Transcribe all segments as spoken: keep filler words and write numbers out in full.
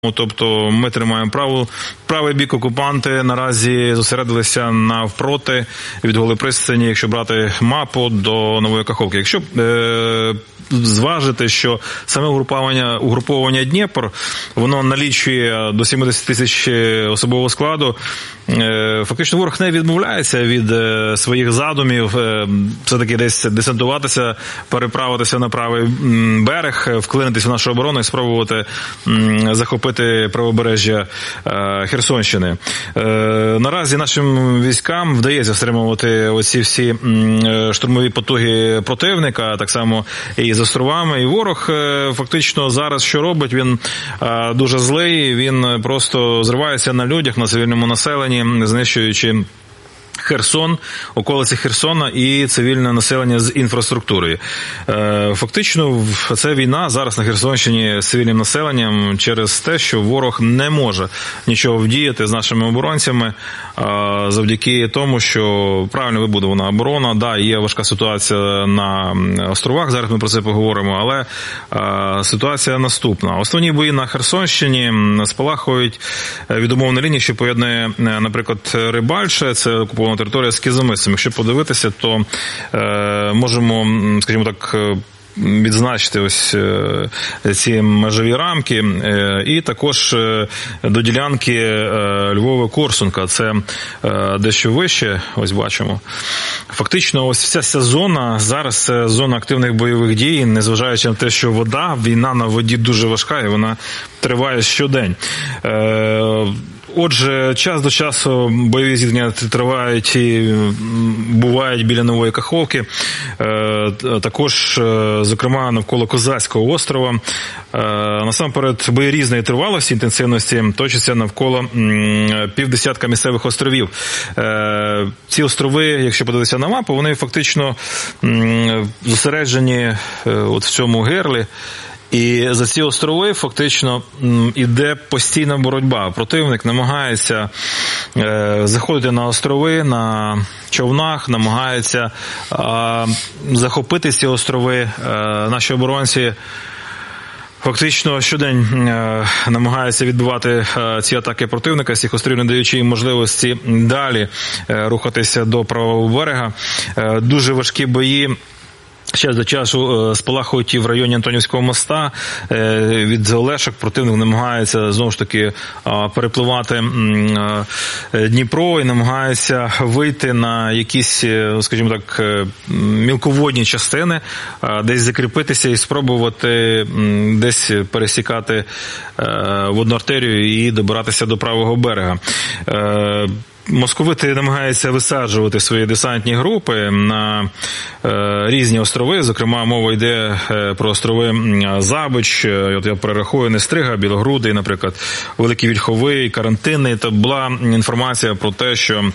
Тобто ми тримаємо праву, правий бік. Окупанти наразі зосередилися навпроти від Голої пристані, якщо брати мапу, до Нової Каховки. Якщо е, зважити, що саме угруповання, угруповання Дніпр, воно налічує до сімдесят тисяч особового складу, е, фактично ворог не відмовляється від е, своїх задумів е, все-таки десь десантуватися, переправитися на правий берег, вклинитися в нашу оборону і спробувати м, захопити правобережжя е, Херсонщини. Е, наразі нашим військам вдається стримувати оці всі м, штурмові потуги противника, так само і з островами. І ворог е, фактично зараз що робить? Він е, дуже злий, він просто зривається на людях, на цивільному населенні, знищуючи Херсон, околиці Херсона і цивільне населення з інфраструктурою. Фактично, це війна зараз на Херсонщині з цивільним населенням через те, що ворог не може нічого вдіяти з нашими оборонцями завдяки тому, що правильно вибудована оборона. Да, є важка ситуація на островах, зараз ми про це поговоримо, але ситуація наступна. Основні бої на Херсонщині спалахують від умовної лінії, що поєднує, наприклад, Рибальше, це окупована територія з Кізимисом. Якщо подивитися, то е, можемо, скажімо так, відзначити ось ці межові рамки, і також до ділянки Львова-Корсунка, це дещо вище, ось бачимо. Фактично, ось вся ця зона, зараз це зона активних бойових дій, незважаючи на те, що вода, війна на воді дуже важка, і вона триває щодень. Отже, час до часу бойові зіткнення тривають і бувають біля Нової Каховки, також, зокрема, навколо Козацького острова. Насамперед, бої різної тривалості, інтенсивності точаться навколо півдесятка місцевих островів. Ці острови, якщо подивитися на мапу, вони фактично зосереджені от в цьому герлі. І за ці острови фактично іде постійна боротьба. Противник намагається е, заходити на острови, на човнах, намагається е, захопити ці острови. Е, наші оборонці фактично щодень е, намагаються відбивати е, ці атаки противника, з цих островів, не даючи їм можливості далі е, рухатися до правого берега. Е, дуже важкі бої ще до часу спалахують і в районі Антонівського моста. Від Олешок противник намагається знову ж таки перепливати Дніпро і намагається вийти на якісь, скажімо так, мілководні частини, десь закріпитися і спробувати десь пересікати водну артерію і добиратися до правого берега. Московити намагаються висаджувати свої десантні групи на е, різні острови, зокрема мова йде е, про острови Забич, от я перерахую, Нестрига, Білогрудий, наприклад, Великий Вільховий, Карантинний. То була інформація про те, що е,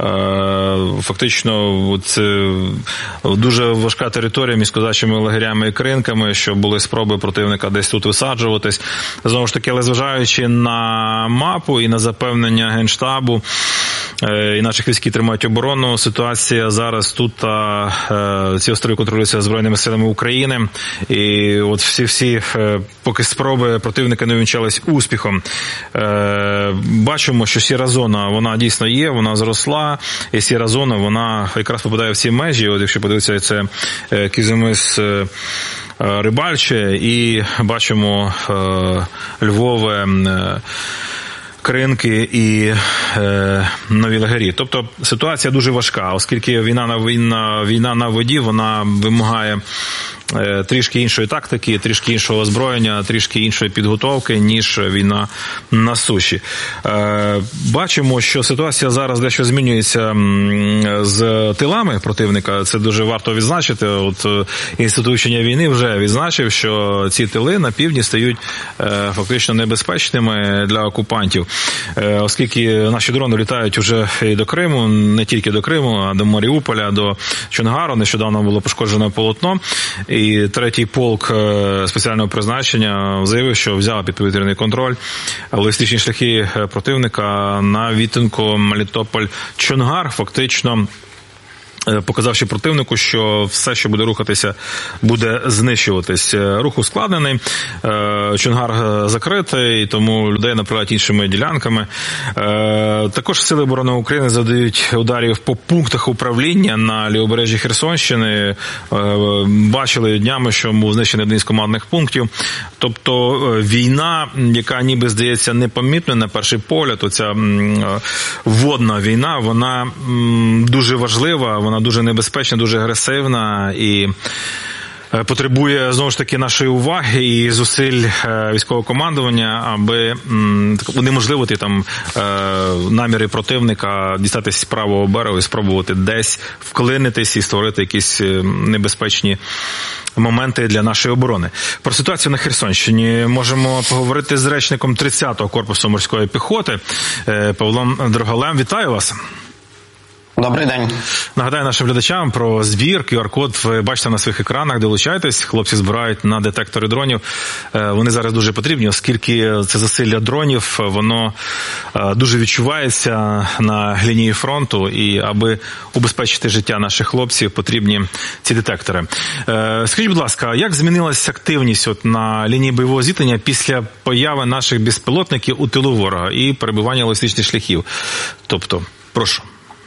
фактично от, е, дуже важка територія між козачими лагерями і кринками, що були спроби противника десь тут висаджуватись. Знову ж таки, але зважаючи на мапу і на запевнення Генштабу, і наших військ тримають оборону. Ситуація зараз тут, а, ці острови контролюються Збройними силами України. І от всі-всі, поки спроби противника не увінчались успіхом. Бачимо, що сіра зона, вона дійсно є, вона зросла. І сіра зона, вона якраз попадає в ці межі. От якщо подивитися, це Кізимис, Рибальче, і бачимо Львове, Кринки і е, Нові Лагері. Тобто ситуація дуже важка, оскільки війна на, війна, війна на воді, вона вимагає е, трішки іншої тактики, трішки іншого озброєння, трішки іншої підготовки, ніж війна на суші. Е, бачимо, що ситуація зараз дещо змінюється з тилами противника. Це дуже варто відзначити. От Інститут вивчення війни вже відзначив, що ці тили на півдні стають е, фактично небезпечними для окупантів. Оскільки наші дрони літають вже і до Криму, не тільки до Криму, а до Маріуполя, до Чонгару. Нещодавно було пошкоджено полотно. І третій полк спеціального призначення заявив, що взяв під повітряний контроль логістичні шляхи противника на відтинку Мелітополь-Чонгар. Фактично показавши противнику, що все, що буде рухатися, буде знищуватись. Рух ускладнений, Чонгар закритий, тому людей направляють іншими ділянками. Також Сили оборони України завдають ударів по пунктах управління на лівобережжі Херсонщини. Бачили днями, що був знищений один з командних пунктів. Тобто війна, яка ніби здається непомітною на перший погляд, оця водна війна, вона дуже важлива, вона дуже небезпечна, дуже агресивна і потребує, знову ж таки, нашої уваги і зусиль військового командування, аби унеможливити там наміри противника дістатись з правого берегу і спробувати десь вклинитись і створити якісь небезпечні моменти для нашої оборони. Про ситуацію на Херсонщині можемо поговорити з речником тридцятого корпусу морської піхоти Павлом Дрогалем. Вітаю вас. Добрий день. Нагадаю нашим глядачам про збір. ку ар код ви бачите на своїх екранах, долучайтесь. Хлопці збирають на детектори дронів. Вони зараз дуже потрібні, оскільки це засилля дронів, воно дуже відчувається на лінії фронту. І аби убезпечити життя наших хлопців, потрібні ці детектори. Скажіть, будь ласка, як змінилася активність от на лінії бойового зіткнення після появи наших безпілотників у тилу ворога і перебування логістичних шляхів? Тобто, прошу.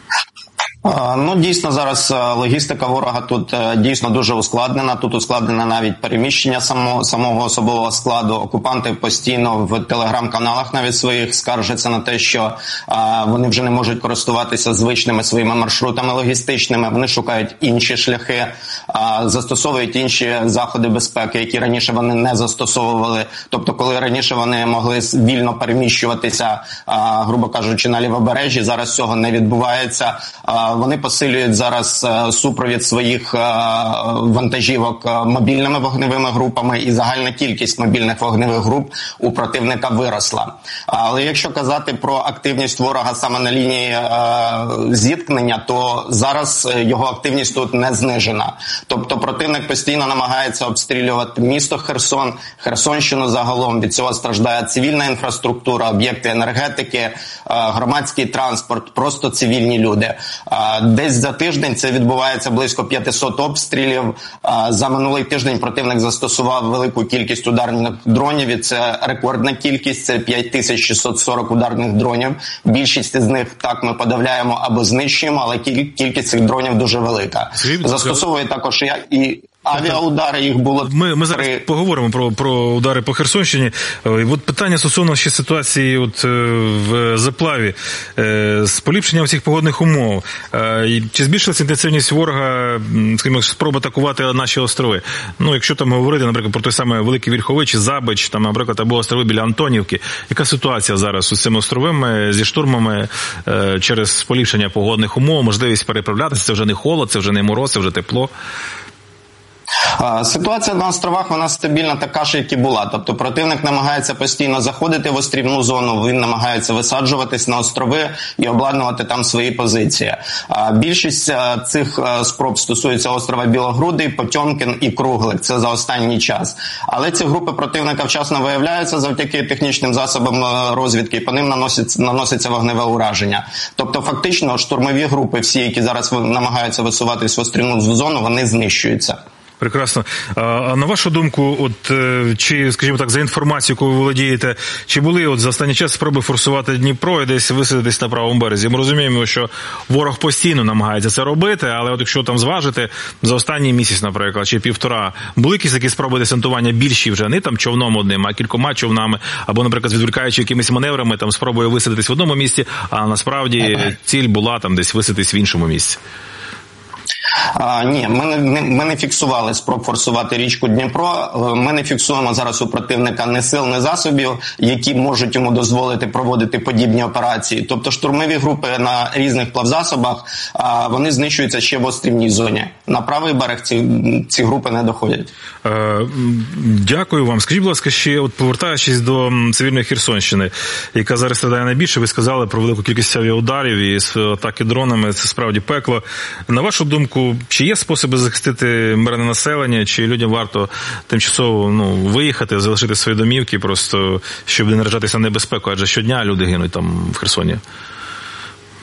Ну, дійсно, зараз логістика ворога тут дійсно дуже ускладнена. Тут ускладнено навіть переміщення само, самого особового складу. Окупанти постійно в телеграм-каналах навіть своїх скаржаться на те, що а, вони вже не можуть користуватися звичними своїми маршрутами логістичними. Вони шукають інші шляхи, а, застосовують інші заходи безпеки, які раніше вони не застосовували. Тобто, коли раніше вони могли вільно переміщуватися, а, грубо кажучи, на лівобережжі, зараз цього не відбувається. А, Вони посилюють зараз супровід своїх вантажівок мобільними вогневими групами, і загальна кількість мобільних вогневих груп у противника виросла. Але якщо казати про активність ворога саме на лінії зіткнення, то зараз його активність тут не знижена. Тобто противник постійно намагається обстрілювати місто Херсон, Херсонщину загалом. Від цього страждає цивільна інфраструктура, об'єкти енергетики, громадський транспорт, просто цивільні люди. Десь за тиждень це відбувається близько п'ятсот обстрілів. За минулий тиждень противник застосував велику кількість ударних дронів, і це рекордна кількість, це п'ять тисяч шістсот сорок ударних дронів. Більшість з них так ми подавляємо або знищуємо, але кількість цих дронів дуже велика. Застосовує такош і авіаудари, їх було. Ми, ми зараз поговоримо про, про удари по Херсонщині. От питання стосовно ще ситуації от, в заплаві. З поліпшенням цих погодних умов. Чи збільшилася інтенсивність ворога, скажімо, спроб атакувати наші острови? Ну, якщо там говорити, наприклад, про той самий Великий Вільховий, Забич, там, наприклад, або острови біля Антонівки. Яка ситуація зараз з цими островами, зі штурмами через поліпшення погодних умов, можливість переправлятися? Це вже не холод, це вже не мороз, це вже тепло. Ситуація на островах, вона стабільна така ж, як і була. Тобто противник намагається постійно заходити в острівну зону, він намагається висаджуватись на острови і обладнувати там свої позиції. Більшість цих спроб стосується острова Білогрудий, Потьомкін і Круглик. Це за останній час. Але ці групи противника вчасно виявляються завдяки технічним засобам розвідки, і по ним наноситься, наноситься вогневе ураження. Тобто фактично штурмові групи, всі, які зараз намагаються висуватись в острівну зону, вони знищуються. Прекрасно. А на вашу думку, от чи, скажімо так, за інформацією, яку ви володієте, чи були от за останній час спроби форсувати Дніпро і десь висадитись на правому березі? Ми розуміємо, що ворог постійно намагається це робити, але от якщо там зважити, за останній місяць, наприклад, чи півтора, були якісь такі спроби десантування більші вже, не там човном одним, а кількома човнами, або, наприклад, відволікаючи якимись маневрами, там спробує висадитись в одному місці, а насправді ціль була там десь висадитись в іншому місці? А, ні, ми не, ми не фіксували спроб форсувати річку Дніпро. Ми не фіксуємо зараз у противника ні сил, ні засобів, які можуть йому дозволити проводити подібні операції. Тобто штурмові групи на різних плавзасобах, а, вони знищуються ще в острівній зоні. На правий берег ці, ці групи не доходять. Е, дякую вам. Скажіть, будь ласка, ще от повертаючись до цивільної Херсонщини, яка зараз страдає найбільше, ви сказали про велику кількість авіаударів і атаки дронами, це справді пекло. На вашу думку, чи є способи захистити мирне населення, чи людям варто тимчасово ну, виїхати, залишити свої домівки, просто щоб не наражатися на небезпеку, адже щодня люди гинуть там в Херсоні?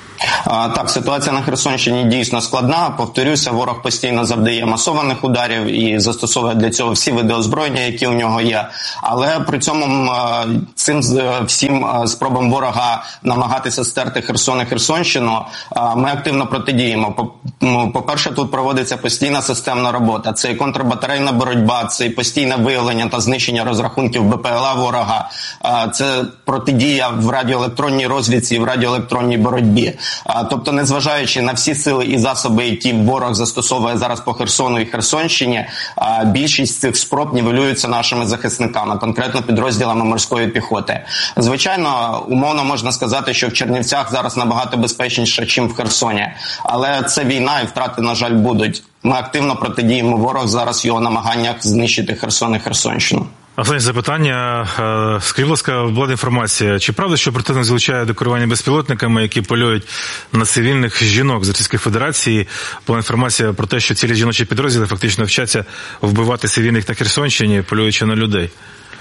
Так, ситуація на Херсонщині дійсно складна. Повторюся, ворог постійно завдає масованих ударів і застосовує для цього всі види озброєння, які у нього є. Але при цьому цим всім спробам ворога намагатися стерти Херсон і Херсонщину ми активно протидіємо. По-перше, тут проводиться постійна системна робота. Це і контрбатарейна боротьба, це і постійне виявлення та знищення розрахунків БПЛА ворога, це протидія в радіоелектронній розвідці і в радіоелектронній боротьбі. Тобто, незважаючи на всі сили і засоби, які ворог застосовує зараз по Херсону і Херсонщині, більшість цих спроб нівелюються нашими захисниками, конкретно підрозділами морської піхоти. Звичайно, умовно можна сказати, що в Чернівцях зараз набагато безпечніше, ніж в Херсоні. Але це війна і втрати, на жаль, будуть. Ми активно протидіємо ворог зараз в його намаганнях знищити Херсон і Херсонщину. Останнє запитання. Скажіть, будь ласка, була інформація, чи правда, що противник залучає до керування безпілотниками, які полюють на цивільних жінок з Російської Федерації? Була інформація про те, що цілі жіночі підрозділи фактично вчаться вбивати цивільних на Херсонщині, полюючи на людей.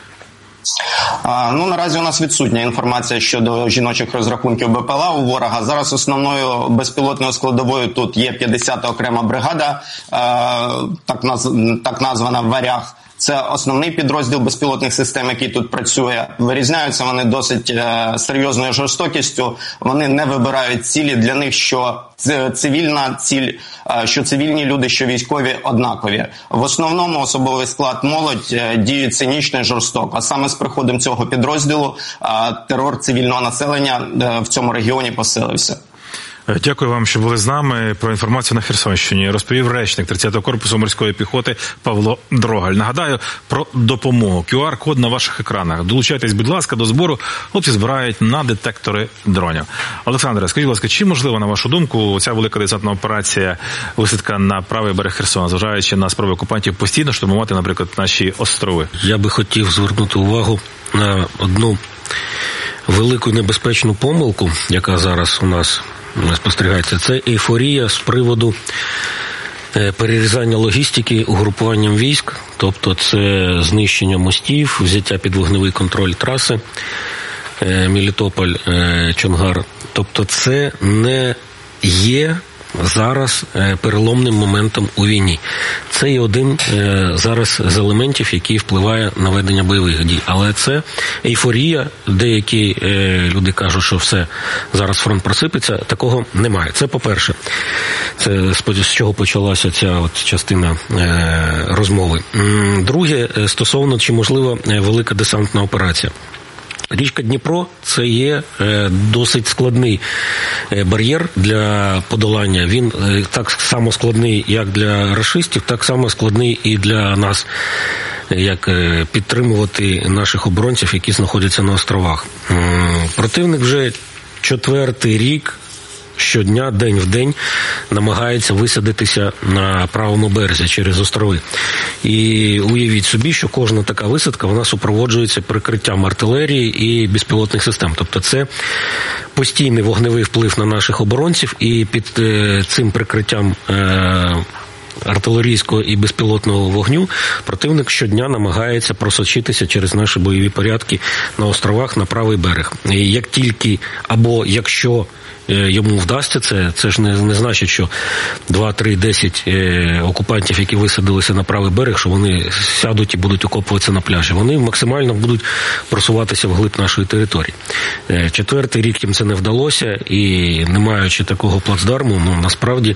А, ну, наразі у нас відсутня інформація щодо жіночих розрахунків БПЛА у ворога. Зараз основною безпілотною складовою тут є п'ятдесята окрема бригада, е, так, наз, так названа «Варяг». Це основний підрозділ безпілотних систем, який тут працює. Вирізняються вони досить е, серйозною жорстокістю. Вони не вибирають цілі. Для них що цивільна ціль, е, що цивільні люди, що військові однакові. В основному особовий склад молодь е, діють цинічно і жорстоко. А саме з приходом цього підрозділу е, терор цивільного населення е, в цьому регіоні посилився. Дякую вам, що були з нами. Про інформацію на Херсонщині розповів речник тридцятого корпусу морської піхоти Павло Дрогаль. Нагадаю про допомогу. ку ар-код на ваших екранах. Долучайтесь, будь ласка, до збору. Хлопці збирають на детектори дронів. Олександре, скажіть, будь ласка, чи можлива, на вашу думку, ця велика десантна операція висадка на правий берег Херсона, зважаючи на спроби окупантів постійно штурмувати, наприклад, наші острови? Я би хотів звернути увагу на одну велику небезпечну помилку, яка зараз у нас спостерігається. Це ейфорія з приводу перерізання логістики угрупуванням військ, тобто це знищення мостів, взяття під вогневий контроль траси Мелітополь-Чонгар. Тобто це не є зараз переломним моментом у війні. Це є один зараз з елементів, який впливає на ведення бойових дій. Але це ейфорія, деякі люди кажуть, що все, зараз фронт просипеться, такого немає. Це по-перше. Це з чого почалася ця от частина розмови. Друге, стосовно, чи можлива велика десантна операція. Річка Дніпро – це є досить складний бар'єр для подолання. Він так само складний, як для рашистів, так само складний і для нас, як підтримувати наших оборонців, які знаходяться на островах. Противник вже четвертий рік щодня, день в день, намагається висадитися на правому березі через острови. І уявіть собі, що кожна така висадка, вона супроводжується прикриттям артилерії і безпілотних систем. Тобто це постійний вогневий вплив на наших оборонців, і під цим прикриттям артилерійського і безпілотного вогню противник щодня намагається просочитися через наші бойові порядки на островах на правий берег. І як тільки, або якщо йому вдасться це, це ж не, не значить, що два, три, десять е, окупантів, які висадилися на правий берег, що вони сядуть і будуть окопуватися на пляжі. Вони максимально будуть просуватися вглиб нашої території. Е, четвертий рік їм це не вдалося, і не маючи такого плацдарму, ну, насправді,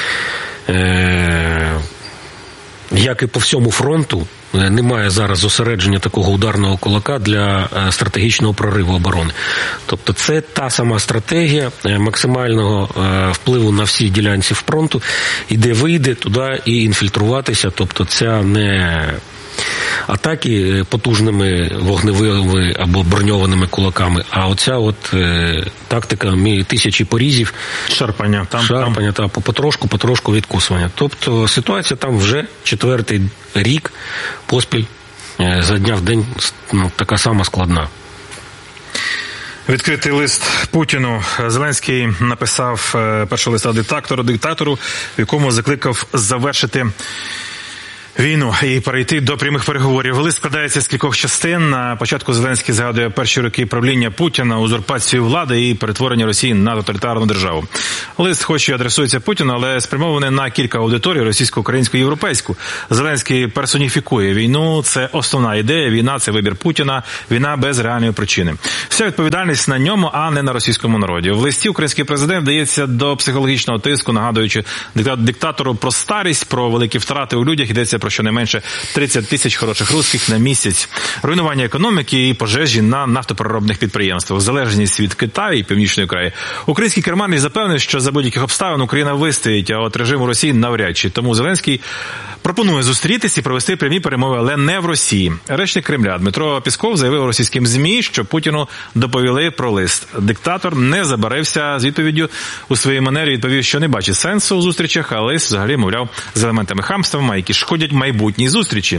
е, як і по всьому фронту, немає зараз зосередження такого ударного кулака для стратегічного прориву оборони. Тобто це та сама стратегія максимального впливу на всі ділянці фронту, і де вийде, туди і інфільтруватися. Тобто це не атаки потужними вогневими або броньованими кулаками, а оця от е, тактика тисячі порізів, шарпання, там, шарпання там. Та потрошку, потрошку відкусування. Тобто ситуація там вже четвертий рік поспіль е, за дня в день, ну, така сама складна. Відкритий лист Путіну. Зеленський написав першого листа диктатору, диктатору, в якому закликав завершити війну і перейти до прямих переговорів. Лист складається з кількох частин. На початку Зеленський згадує перші роки правління Путіна, узурпацію влади і перетворення Росії на тоталітарну державу. Лист хоч і адресується Путіну, але спрямований на кілька аудиторій – російську, українську, європейську. Зеленський персоніфікує війну. Це основна ідея. Війна – це вибір Путіна. Війна без реальної причини. Вся відповідальність на ньому, а не на російському народі. В листі український президент вдається до психологічного тиску, нагадуючи диктатору про старість, про великі втрати у людях. Йдеться про щонайменше тридцять тисяч хороших русських на місяць, руйнування економіки і пожежі на нафтопереробних підприємствах, залежність від Китаю і Північної Кореї. Український керманич запевнив, що за будь-яких обставин Україна вистоїть, а от режим у Росії навряд чи. Тому Зеленський пропонує зустрітись і провести прямі перемови, але не в Росії. Речник Кремля Дмитро Пісков заявив російським ЗМІ, що Путіну доповіли про лист. Диктатор не забарився з відповіддю. У своїй манері відповів, що не бачить сенсу у зустрічах, а лист взагалі, мовляв, з елементами хамства, які шкодять майбутній зустрічі.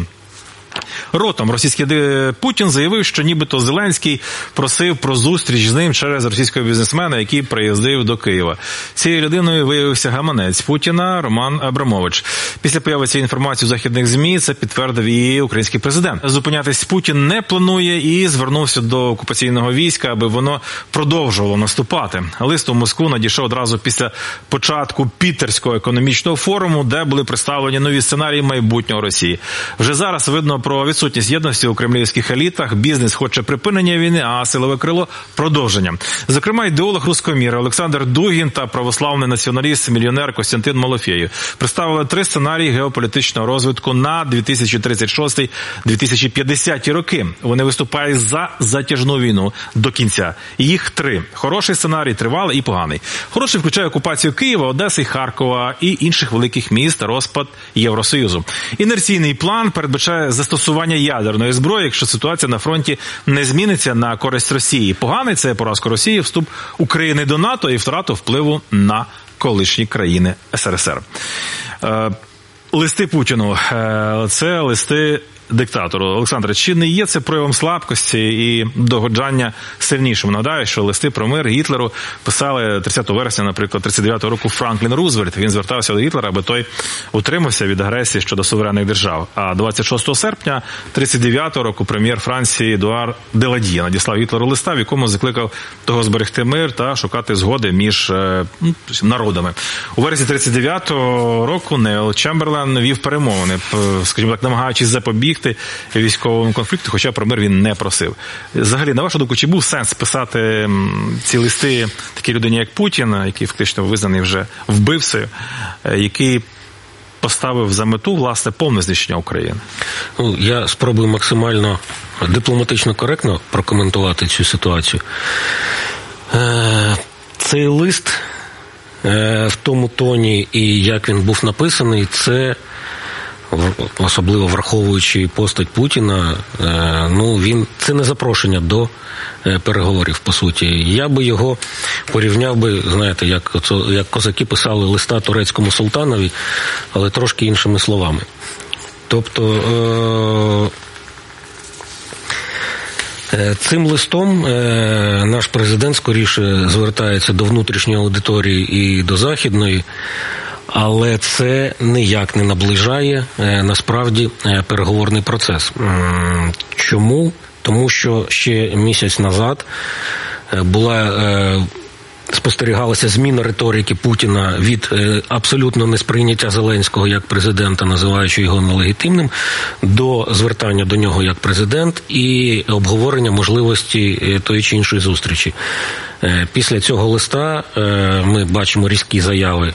Ротом російський Путін заявив, що нібито Зеленський просив про зустріч з ним через російського бізнесмена, який приїздив до Києва. Цією людиною виявився гаманець Путіна Роман Абрамович. Після появи цієї інформації у західних ЗМІ це підтвердив і український президент. Зупинятись Путін не планує і звернувся до окупаційного війська, аби воно продовжувало наступати. Лист у Москву надійшов одразу після початку Пітерського економічного форуму, де були представлені нові сценарії майбутнього Росії. Вже зараз видно про відсутність єдності у кремлівських елітах. Бізнес хоче припинення війни, а силове крило – продовження. Зокрема, ідеолог руського міра Олександр Дугін та православний націоналіст-мільйонер Костянтин Малафєєв представили три сценарії геополітичного розвитку на дві тисячі тридцять шостий - дві тисячі п'ятдесятий роки. Вони виступають за затяжну війну до кінця. Їх три. Хороший сценарій, тривалий і поганий. Хороший включає окупацію Києва, Одеси, Харкова і інших великих міст, розпад Євросоюзу. Інерційний план передбачає застосування ядерної зброї, якщо ситуація на фронті не зміниться на користь Росії. Поганий – це поразка Росії, вступ України до НАТО і втрату впливу на колишні країни ес ер ес ер. Е, листи Путіну е, – це листи диктатору. Олександре, чи не є це проявом слабкості і догоджання сильнішому? Нагадаю, що листи про мир Гітлеру писали тридцятого вересня, наприклад, тридцять дев'ятого року Франклін Рузвельт. Він звертався до Гітлера, аби той утримався від агресії щодо суверенних держав. А двадцять шостого серпня тридцять дев'ятого року прем'єр Франції Едуар Деладьє надіслав Гітлеру листа, в якому закликав того зберегти мир та шукати згоди між ну, народами. У вересні тридцять дев'ятого року Невіл Чемберлен вів перемовини, скажімо так, намагаючись запобігти військовому конфлікту, хоча про мир він не просив. Взагалі, на вашу думку, чи був сенс писати ці листи такій людині, як Путін, який фактично визнаний вже вбивцею, який поставив за мету, власне, повне знищення України? Ну, я спробую максимально дипломатично коректно прокоментувати цю ситуацію. Цей лист в тому тоні і як він був написаний, це особливо враховуючи постать Путіна, ну він це не запрошення до переговорів, по суті. Я би його порівняв би, знаєте, як, як козаки писали листа турецькому султанові, але трошки іншими словами. Тобто цим листом наш президент скоріше звертається до внутрішньої аудиторії і до західної, але це ніяк не наближає насправді переговорний процес. Чому? Тому що ще місяць назад була спостерігалася зміна риторики Путіна від абсолютно несприйняття Зеленського як президента, називаючи його нелегітимним, до звертання до нього як президент і обговорення можливості тої чи іншої зустрічі. Після цього листа ми бачимо різкі заяви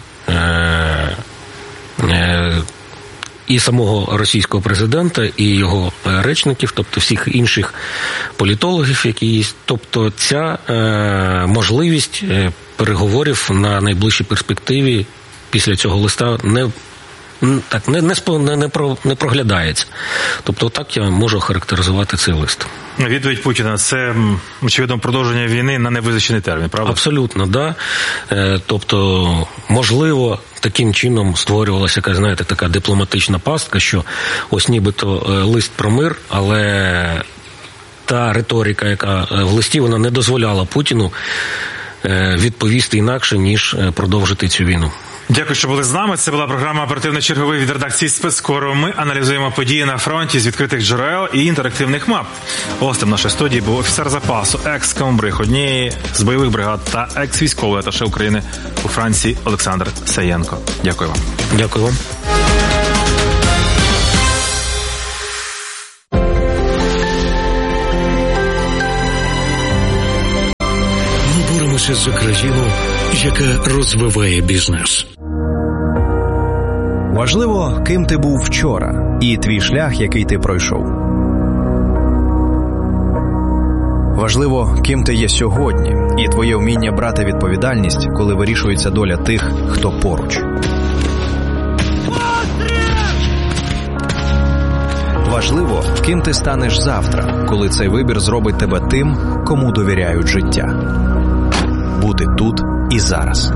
і самого російського президента, і його речників, тобто всіх інших політологів, які є. Тобто ця можливість переговорів на найближчій перспективі після цього листа не так не, не, не, не, про, не проглядається. Тобто так я можу охарактеризувати цей лист. Відповідь Путіна – це, очевидно, продовження війни на невизначений термін, правда? Абсолютно, да. Тобто, можливо, таким чином створювалася якась, знаєте, така дипломатична пастка, що ось нібито лист про мир, але та риторика, яка в листі, вона не дозволяла Путіну відповісти інакше, ніж продовжити цю війну. Дякую, що були з нами. Це була програма «Оперативний черговий» від редакції «Спецкору». Ми аналізуємо події на фронті з відкритих джерел і інтерактивних мап. Гостем нашої студії був офіцер запасу, екс-комбриг однієї з бойових бригад та екс-військовий аташе України у Франції Олександр Саєнко. Дякую вам. Дякую вам. Ми боремося за країну, яка розвиває бізнес. Важливо, ким ти був вчора і твій шлях, який ти пройшов. Важливо, ким ти є сьогодні і твоє вміння брати відповідальність, коли вирішується доля тих, хто поруч. Важливо, ким ти станеш завтра, коли цей вибір зробить тебе тим, кому довіряють життя. Бути тут і зараз.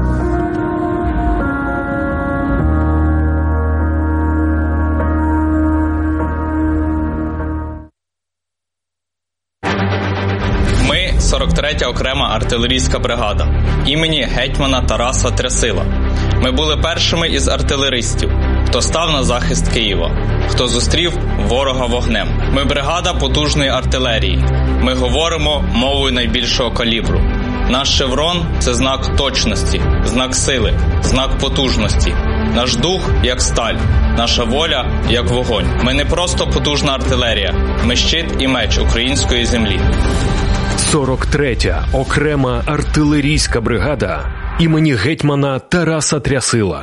Ми – сорок третя окрема артилерійська бригада імені гетьмана Тараса Трясила. Ми були першими із артилеристів, хто став на захист Києва, хто зустрів ворога вогнем. Ми бригада потужної артилерії. Ми говоримо мовою найбільшого калібру. Наш шеврон – це знак точності, знак сили, знак потужності. Наш дух – як сталь, наша воля – як вогонь. Ми не просто потужна артилерія, ми щит і меч української землі. сорок третя окрема артилерійська бригада імені гетьмана Тараса Трясила.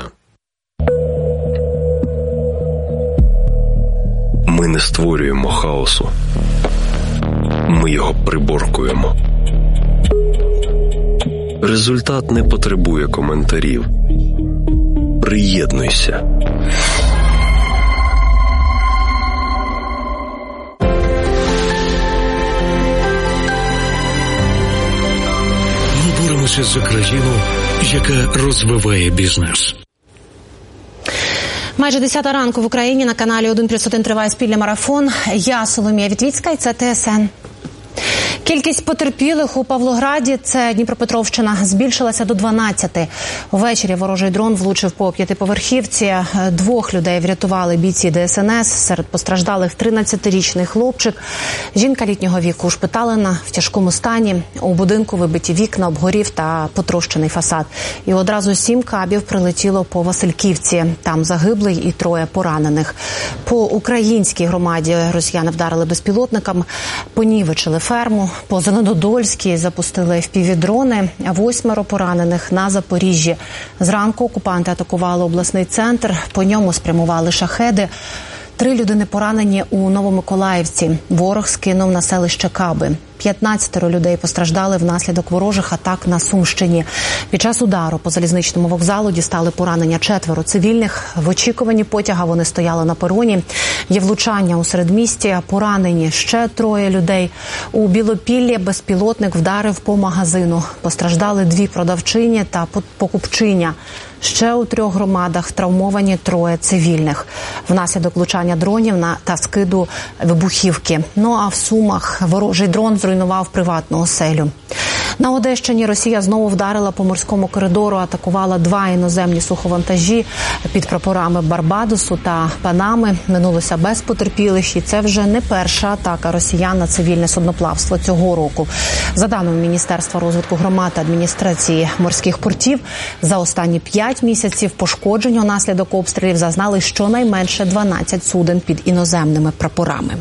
Ми не створюємо хаосу. Ми його приборкуємо. Результат не потребує коментарів. Приєднуйся. Ми боремося за країну, яка розвиває бізнес. Майже десята ранку в Україні на каналі один плюс один триває спільний марафон. Я Соломія Вітвіцька і це ТСН. Кількість потерпілих у Павлограді, це Дніпропетровщина, збільшилася до дванадцяти. Увечері ворожий дрон влучив по п'ятиповерхівці. Двох людей врятували бійці Де Ес Ен Ес. Серед постраждалих тринадцятирічний хлопчик. Жінка літнього віку ушпиталена в тяжкому стані. У будинку вибиті вікна, обгорів та потрощений фасад. І одразу сім кабів прилетіло по Васильківці. Там загиблий і троє поранених. По українській громаді росіяни вдарили безпілотникам, понівечили ферму. По Зеленодольській запустили еф пі ві-дрони, восьмеро поранених на Запоріжжі. Зранку окупанти атакували обласний центр, по ньому спрямували шахеди. Три людини поранені у Новомиколаївці. Ворог скинув на селище Каби. п'ятнадцятеро людей постраждали внаслідок ворожих атак на Сумщині. Під час удару по залізничному вокзалу дістали поранення четверо цивільних. В очікуванні потяга вони стояли на пероні. Є влучання у середмісті, поранені ще троє людей. У Білопіллі безпілотник вдарив по магазину. Постраждали дві продавчині та покупчиня. Ще у трьох громадах травмовані троє цивільних. Внаслідок влучання дронів на та скиду вибухівки. Ну а в Сумах ворожий дрон зруйнував приватну оселю. На Одещині Росія знову вдарила по морському коридору, атакувала два іноземні суховантажі під прапорами Барбадосу та Панами. Минулося без потерпілих, і це вже не перша атака росіян на цивільне судноплавство цього року. За даними Міністерства розвитку громад та адміністрації морських портів, за останні п'ять місяців пошкоджень унаслідок обстрілів зазнали щонайменше дванадцять суден під іноземними прапорами.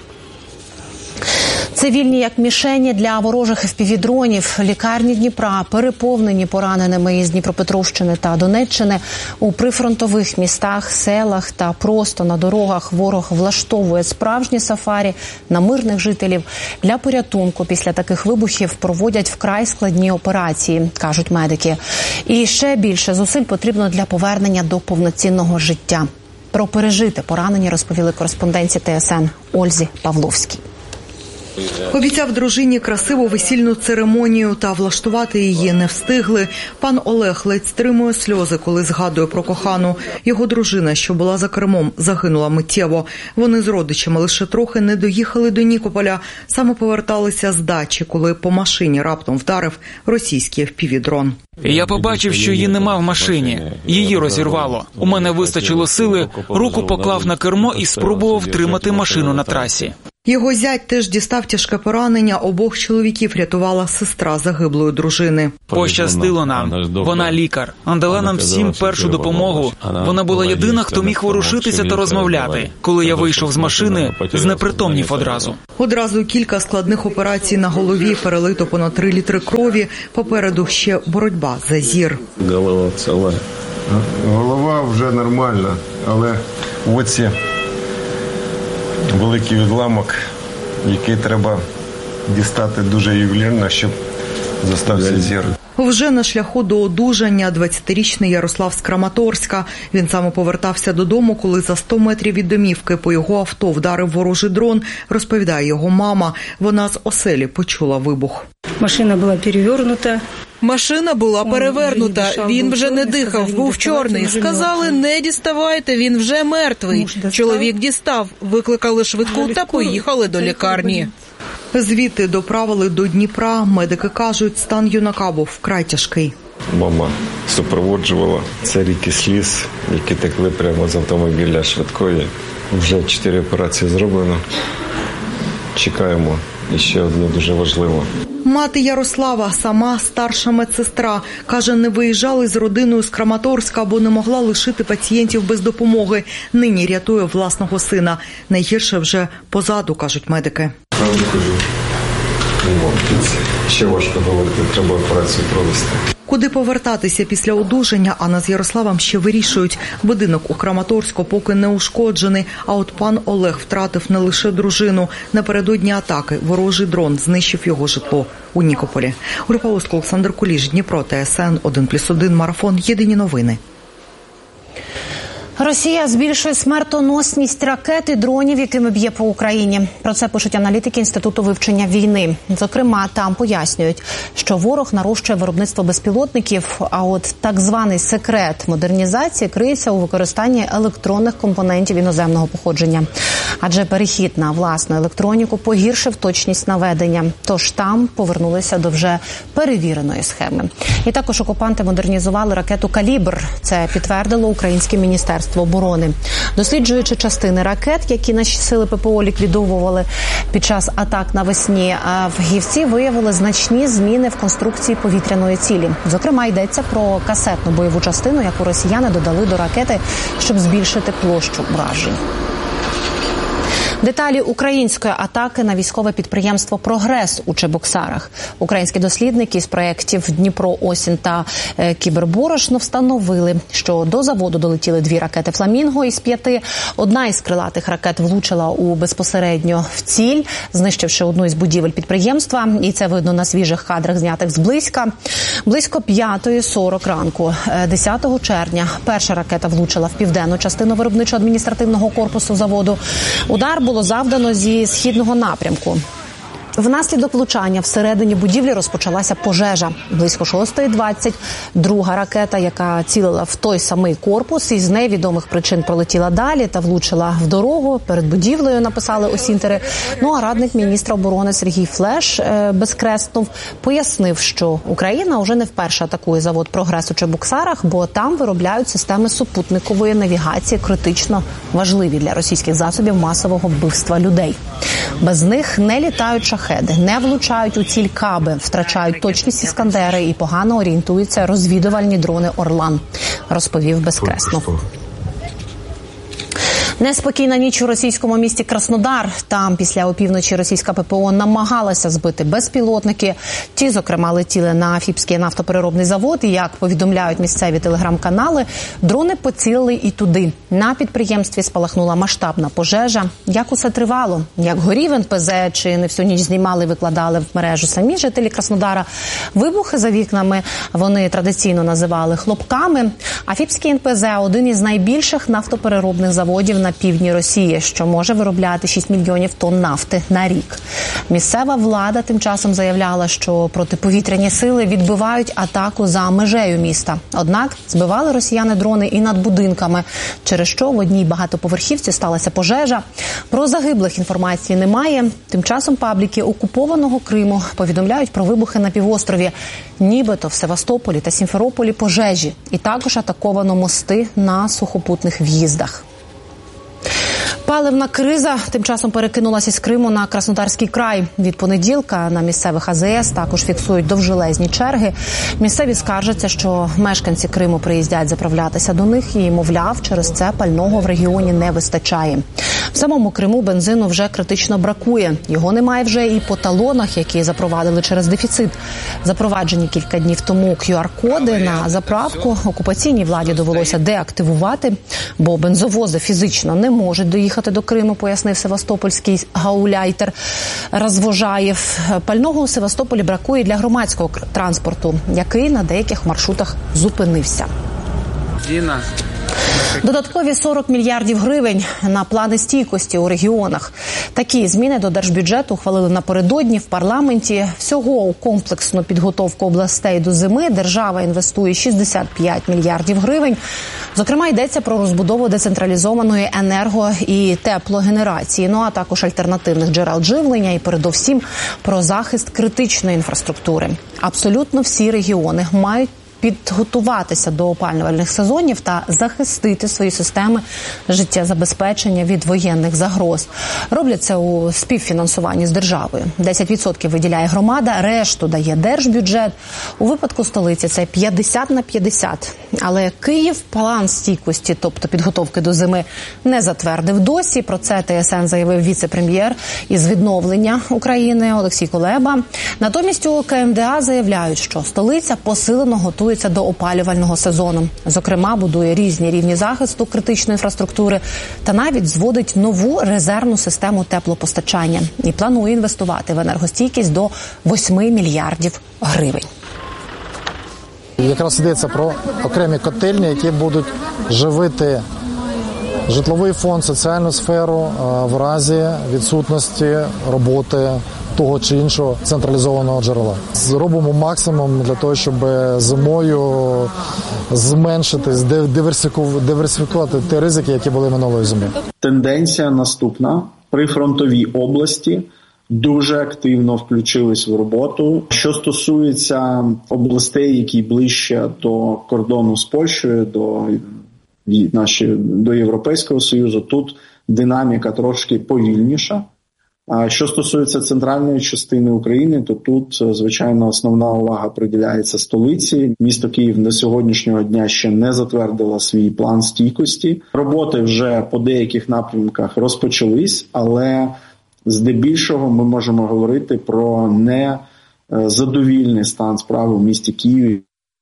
Цивільні як мішені для ворожих еф пі ві-дронів. Лікарні Дніпра переповнені пораненими із Дніпропетровщини та Донеччини. У прифронтових містах, селах та просто на дорогах ворог влаштовує справжні сафарі на мирних жителів. Для порятунку після таких вибухів проводять вкрай складні операції, кажуть медики. І ще більше зусиль потрібно для повернення до повноцінного життя. Про пережите поранення розповіли кореспонденті Те Ес Ен Ользі Павловській. Обіцяв дружині красиву весільну церемонію, та влаштувати її не встигли. Пан Олег ледь стримує сльози, коли згадує про кохану. Його дружина, що була за кермом, загинула миттєво. Вони з родичами лише трохи не доїхали до Нікополя. Саме поверталися з дачі, коли по машині раптом вдарив російський еф пі ві-дрон. Я побачив, що її нема в машині. Її розірвало. У мене вистачило сили, руку поклав на кермо і спробував втримати машину на трасі. Його зять теж дістав тяжке поранення. Обох чоловіків рятувала сестра загиблої дружини. Пощастило нам. Вона лікар. Надала нам всім першу допомогу. Вона була єдина, хто міг ворушитися та розмовляти. Коли я вийшов з машини, знепритомнів одразу. Одразу кілька складних операцій на голові, перелито понад три літри крові. Попереду ще боротьба за зір. Голова ціла. Голова вже нормальна, але в оці великий відламок, який треба дістати дуже ювелірно, щоб зостався зір. Вже на шляху до одужання двадцятирічний Ярослав з Краматорська. Він саме повертався додому, коли за сто метрів від домівки по його авто вдарив ворожий дрон, розповідає його мама. Вона з оселі почула вибух. Машина була перевернута. Машина була перевернута, він вже не дихав, був чорний. Сказали, не діставайте, він вже мертвий. Чоловік дістав, викликали швидку та поїхали до лікарні. Звідти доправили до Дніпра. Медики кажуть, стан юнака був вкрай тяжкий. Мама супроводжувала. Це ріки сліз, які текли прямо з автомобіля швидкої. Вже чотири операції зроблено. Чекаємо. І ще одне дуже важливо. Мати Ярослава, сама старша медсестра, каже, не виїжджали з родиною з Краматорська, бо не могла лишити пацієнтів без допомоги. Нині рятує власного сина. Найгірше вже позаду, кажуть медики. Правду кажу. Ще важко говорити, треба операцію провести. Куди повертатися після одужання, Анна з Ярославом ще вирішують. Будинок у Краматорську поки не ушкоджений, а от пан Олег втратив не лише дружину. Напередодні атаки ворожий дрон знищив його житло у Нікополі. Ольга Оскол, Олександр Куліш, Дніпро, Т С Н, один плюс один, Марафон, Єдині новини. Росія збільшує смертоносність ракет і дронів, якими б'є по Україні. Про це пишуть аналітики Інституту вивчення війни. Зокрема, там пояснюють, що ворог нарощує виробництво безпілотників, а от так званий секрет модернізації криється у використанні електронних компонентів іноземного походження. Адже перехід на власну електроніку погіршив точність наведення. Тож там повернулися до вже перевіреної схеми. І також окупанти модернізували ракету «Калібр». Це підтвердило українське міністерство оборони. Досліджуючи частини ракет, які наші сили Пе Пе О ліквідовували під час атак навесні, фахівці виявили значні зміни в конструкції повітряної цілі. Зокрема, йдеться про касетну бойову частину, яку росіяни додали до ракети, щоб збільшити площу уражень. Деталі української атаки на військове підприємство «Прогрес» у Чебоксарах. Українські дослідники з проєктів «Дніпро Осінь» та «Кіберборошно» встановили, що до заводу долетіли дві ракети «Фламінго» із п'яти. Одна із крилатих ракет влучила у безпосередньо в ціль, знищивши одну із будівель підприємства. І це видно на свіжих кадрах, знятих зблизька. Близько п'ятої сорок ранку, десятого червня, перша ракета влучила в південну частину виробничо-адміністративного корпусу заводу. Удар був було завдано зі східного напрямку. Внаслідок влучання всередині будівлі розпочалася пожежа. Близько шостої двадцять друга ракета, яка цілила в той самий корпус, із невідомих причин пролетіла далі та влучила в дорогу. Перед будівлею, написали осінтери. Ну а радник міністра оборони Сергій Флеш безкреснув, пояснив, що Україна вже не вперше атакує завод «Прогрес» у Чебоксарах, бо там виробляють системи супутникової навігації, критично важливі для російських засобів масового вбивства людей. Без них не літають шахеди, не влучають у ціль каби, втрачають точність іскандери і погано орієнтуються розвідувальні дрони «Орлан», розповів Безкреснов. Неспокійна ніч у російському місті Краснодар. Там після опівночі російська Пе Пе О намагалася збити безпілотники. Ті, зокрема, летіли на Афіпський нафтопереробний завод. І, як повідомляють місцеві телеграм-канали, дрони поцілили і туди. На підприємстві спалахнула масштабна пожежа. Як усе тривало? Як горів ен пе зе? Чи не всю ніч знімали, викладали в мережу самі жителі Краснодара? Вибухи за вікнами вони традиційно називали хлопками. Афіпський ен пе зе – один із найбільших нафтопереробних заводів на півдні Росії, що може виробляти шість мільйонів тонн нафти на рік. Місцева влада тим часом заявляла, що протиповітряні сили відбивають атаку за межею міста. Однак збивали росіяни дрони і над будинками, через що в одній багатоповерхівці сталася пожежа. Про загиблих інформації немає. Тим часом пабліки окупованого Криму повідомляють про вибухи на півострові. Нібито в Севастополі та Сімферополі пожежі. І також атаковано мости на сухопутних в'їздах. Паливна криза тим часом перекинулася з Криму на Краснодарський край. Від понеділка на місцевих А З С також фіксують довжелезні черги. Місцеві скаржаться, що мешканці Криму приїздять заправлятися до них і, мовляв, через це пального в регіоні не вистачає. В самому Криму бензину вже критично бракує. Його немає вже і по талонах, які запровадили через дефіцит. Запроваджені кілька днів тому кю ар коди на заправку окупаційній владі довелося деактивувати, бо бензовози фізично не можуть доїхати до Криму, пояснив севастопольський гауляйтер Розвожаєв. Пального у Севастополі бракує для громадського транспорту, який на деяких маршрутах зупинився. Діна. Додаткові сорок мільярдів гривень на плани стійкості у регіонах. Такі зміни до держбюджету ухвалили напередодні в парламенті. Всього у комплексну підготовку областей до зими держава інвестує шістдесят п'ять мільярдів гривень. Зокрема, йдеться про розбудову децентралізованої енерго- і теплогенерації, ну а також альтернативних джерел живлення і передовсім про захист критичної інфраструктури. Абсолютно всі регіони мають підготуватися до опалювальних сезонів та захистити свої системи життєзабезпечення від воєнних загроз. Роблять це у співфінансуванні з державою. десять відсотків виділяє громада, решту дає держбюджет. У випадку столиці це п'ятдесят на п'ятдесят. Але Київ план стійкості, тобто підготовки до зими, не затвердив досі. Про це Т С Н заявив віце-прем'єр із відновлення України Олексій Кулеба. Натомість у К М Д А заявляють, що столиця посилено готує до опалювального сезону. Зокрема, будує різні рівні захисту критичної інфраструктури та навіть зводить нову резервну систему теплопостачання і планує інвестувати в енергостійкість до восьми мільярдів гривень. Якраз йдеться про окремі котельні, які будуть живити житловий фонд, соціальну сферу в разі відсутності роботи того чи іншого централізованого джерела. Зробимо максимум для того, щоб зимою зменшити, диверсифікувати ті ризики, які були минулої зими. Тенденція наступна. Прифронтові області дуже активно включились в роботу. Що стосується областей, які ближче до кордону з Польщею, до наші до Європейського Союзу, тут динаміка трошки повільніша. А що стосується центральної частини України, то тут, звичайно, основна увага приділяється столиці. Місто Київ до сьогоднішнього дня ще не затвердило свій план стійкості. Роботи вже по деяких напрямках розпочались, але здебільшого ми можемо говорити про незадовільний стан справи в місті Києві.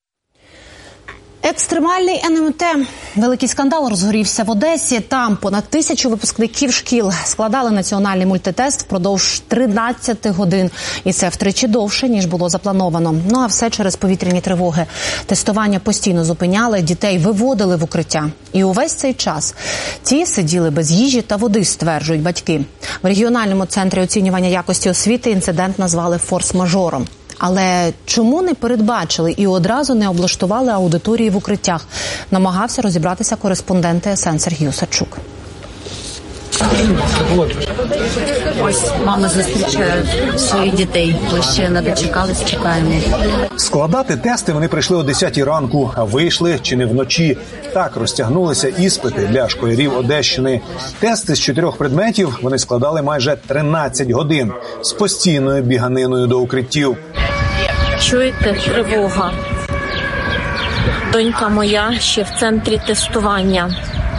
Екстремальний Н М Т. Великий скандал розгорівся в Одесі. Там понад тисячу випускників шкіл складали національний мультитест впродовж тринадцяти годин. І це втричі довше, ніж було заплановано. Ну а все через повітряні тривоги. Тестування постійно зупиняли, дітей виводили в укриття. І увесь цей час ті сиділи без їжі та води, стверджують батьки. В регіональному центрі оцінювання якості освіти інцидент назвали форс-мажором. Але чому не передбачили і одразу не облаштували аудиторії в укриттях? Намагався розібратися кореспондент Т С Н Сергій Усачук. Ось мами зустрічають своїх дітей. Ми ще не дочекались, чекаємо. Складати тести вони прийшли о десятій ранку, а вийшли чи не вночі. Так розтягнулися іспити для школярів Одещини. Тести з чотирьох предметів вони складали майже тринадцять годин з постійною біганиною до укриттів. Чуєте, тривога. Донька моя ще в центрі тестування.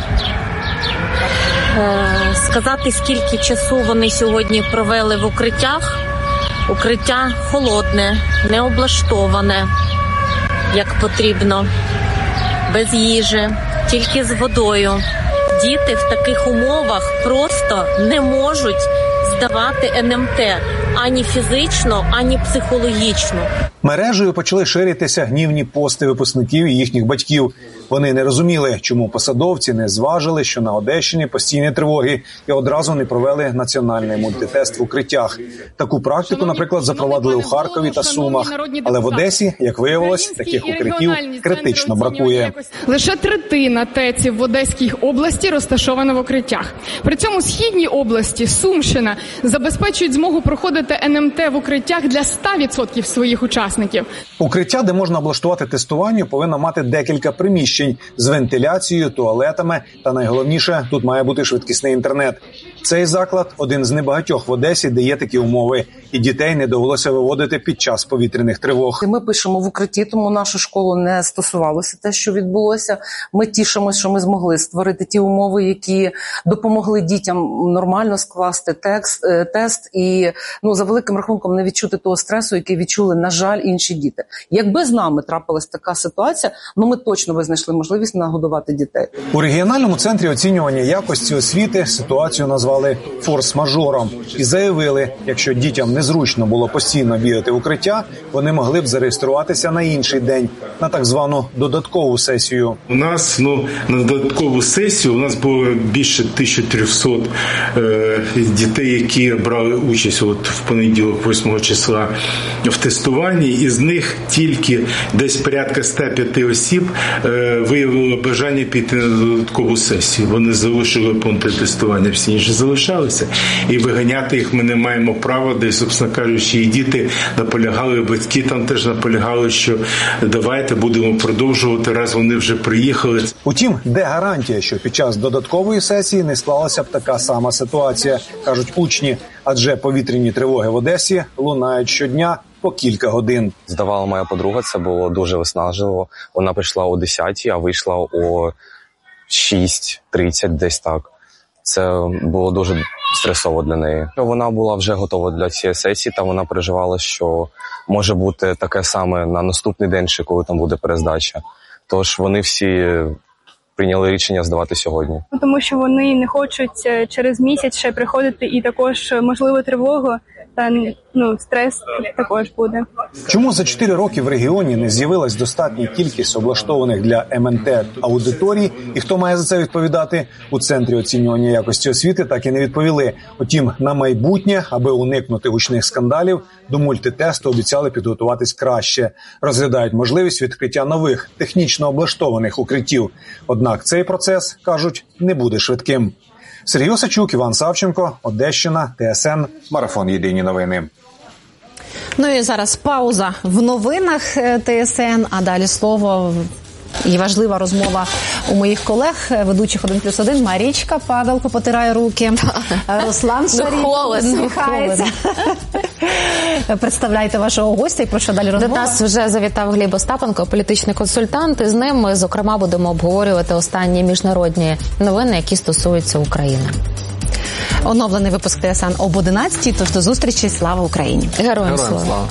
Е, сказати, скільки часу вони сьогодні провели в укриттях. Укриття холодне, не облаштоване, як потрібно, без їжі, тільки з водою. Діти в таких умовах просто не можуть здавати Н М Т ані фізично, ані психологічно. Мережею почали ширитися гнівні пости випускників і їхніх батьків. Вони не розуміли, чому посадовці не зважили, що на Одещині постійні тривоги і одразу не провели національний мультитест в укриттях. Таку практику, наприклад, запровадили у Харкові та Сумах. Але в Одесі, як виявилось, таких укриттів критично бракує. Лише третина ТЕЦів в Одеській області розташована в укриттях. При цьому східній області, Сумщина, забезпечують змогу проходити ен ем те в укриттях для ста відсотків своїх учасників. Укриття, де можна облаштувати тестування, повинно мати декілька приміщень з вентиляцією, туалетами та, найголовніше, тут має бути швидкісний інтернет. Цей заклад – один з небагатьох в Одесі, де є такі умови. І дітей не довелося виводити під час повітряних тривог. Ми пишемо в укритті, тому нашу школу не стосувалося те, що відбулося. Ми тішимося, що ми змогли створити ті умови, які допомогли дітям нормально скласти текст, тест і, ну, за великим рахунком не відчути того стресу, який відчули, на жаль, інші діти. Якби з нами трапилась така ситуація, ну ми точно би знайшли можливість нагодувати дітей. У регіональному центрі оцінювання якості освіти ситуацію назвали форс-мажором і заявили, якщо дітям незручно було постійно бігати в укриття, вони могли б зареєструватися на інший день, на так звану додаткову сесію. У нас, ну, на додаткову сесію у нас було більше тисяча триста е, дітей, які брали участь от в понеділок, восьмого числа, в тестуванні. Із них тільки десь порядка ста п'яти осіб е, виявило бажання піти на додаткову сесію. Вони залишили пункти тестування, всі інші залишалися. І виганяти їх ми не маємо права, де, собственно кажучи, і діти наполягали, батьки там теж наполягали, що давайте будемо продовжувати, раз вони вже приїхали. Утім, де гарантія, що під час додаткової сесії не склалася б така сама ситуація, кажуть учні, адже повітряні тривоги в Одесі лунають щодня по кілька годин. Здавала моя подруга, це було дуже виснажливо. Вона прийшла о десятій, а вийшла о шість тридцять, десь так. Це було дуже стресово для неї. Вона була вже готова для цієї сесії, та вона переживала, що може бути таке саме на наступний день, ще коли там буде перездача. Тож вони всі прийняли рішення здавати сьогодні. Тому що вони не хочуть через місяць ще приходити, і також, можливо, тривогу та, ну, стрес також буде. Чому за чотири роки в регіоні не з'явилась достатня кількість облаштованих для ем ен те аудиторій, і хто має за це відповідати? У Центрі оцінювання якості освіти так і не відповіли. Утім, на майбутнє, аби уникнути гучних скандалів, до мультитесту обіцяли підготуватись краще. Розглядають можливість відкриття нових, технічно облаштованих укриттів. Однак цей процес, кажуть, не буде швидким. Сергій Осадчук, Іван Савченко, Одещина, те ес ен, Марафон Єдині новини. Ну і зараз пауза в новинах те ес ен, а далі слово і важлива розмова у моїх колег, ведучих один плюс один. Марічка Падалко потирає руки, Руслан Шарій усміхається. Представляйте вашого гостя і про що далі розмова? До нас вже завітав Гліб Остапенко, політичний консультант. І з ним ми, зокрема, будемо обговорювати останні міжнародні новини, які стосуються України. Оновлений випуск те ес ен об одинадцятій, тож до зустрічі. Слава Україні! Героям слава!